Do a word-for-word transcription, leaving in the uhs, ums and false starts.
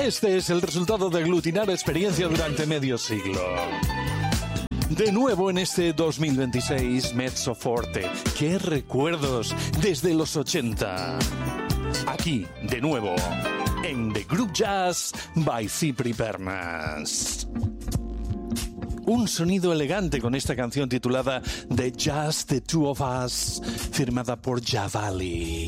Este es el resultado de aglutinar experiencia durante medio siglo. De nuevo en este dos mil veintiséis, Mezzo Forte. ¡Qué recuerdos desde los ochenta! Aquí, de nuevo, en The Group Jazz by Cipri Pernas. Un sonido elegante con esta canción titulada The Just the Two of Us, firmada por Jahvali.